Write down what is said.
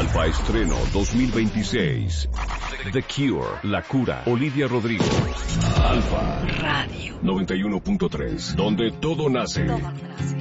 Alfa Estreno 2026. The Cure, La Cura, Olivia Rodrigo. Alfa Radio 91.3, donde todo nace.